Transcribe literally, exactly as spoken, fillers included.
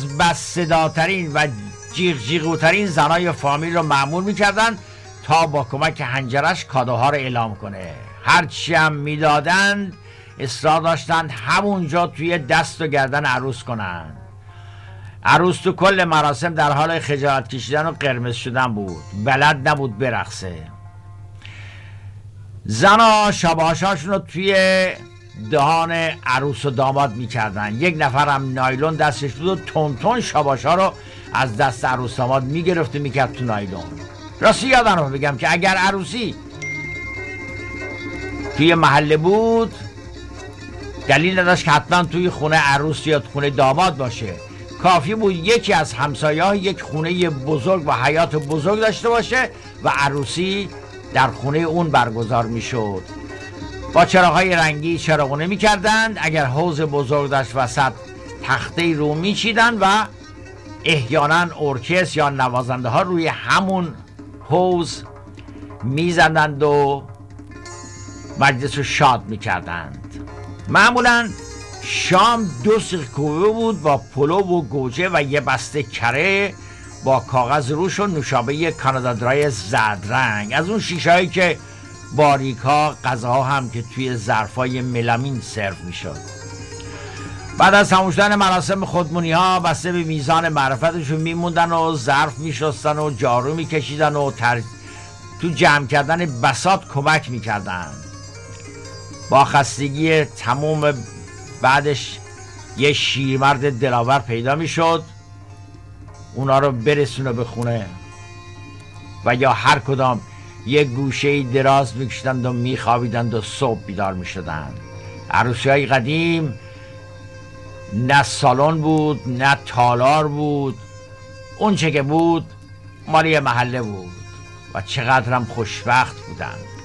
از بس صداترین و جیغ جیغوترین زنای فامیل رو مأمور میکردن تا با کمک حنجرش کادوها رو اعلام کنه. هرچی هم میدادند اصرار داشتند همونجا توی دست و گردن عروس کنن. عروس تو کل مراسم در حال خجالت کشیدن و قرمز شدن بود، بلد نبود برقصه. زنا شاباشاشون رو توی دهان عروس و داماد میکردن. یک نفر هم نایلون دستش بود و تون تون شاباشا رو از دست عروس داماد میگرفت و میکرد تو نایلون. راستی یادم رو بگم که اگر عروسی توی محله بود دلیل نداشت که حتما توی خونه عروس یا خونه داماد باشه. کافی بود یکی از همسایه‌ها یک خونه بزرگ و حیاط بزرگ داشته باشه و عروسی در خونه اون برگزار میشد. با چراغ‌های رنگی چراغونه می‌کردند. اگر حوض بزرگ داشت وسط تخته رو می‌چیدند و احیانا ارکستر یا نوازنده ها روی همون حوض می‌زدند و مجلس رو شاد می‌کردند. معمولاً شام دو سیخ کوبه بود با پلو و گوجه و یه بسته کره با کاغذ روش و نوشابه کانادا درای زرد رنگ. از اون شیشه‌هایی که باریکا غذاها هم که توی ظرفای ملامین سرو میشد. بعد از تموم شدن مراسم خودمونی ها بسته به میزان معرفتشون میموندن و ظرف میشستن و جارو میکشیدن و تر... تو جمع کردن بساط کمک میکردن. با خستگی تموم بعدش یه شیرمرد دلاور پیدا میشد اونا رو برسونه به خونه و یا هر کدام یه گوشه دراز میکشیدند و میخوابیدند و صبح بیدار میشدند. عروسی های قدیم نه سالن بود نه تالار بود، اون چه که بود مالی محله بود و چقدر هم خوشبخت بودند.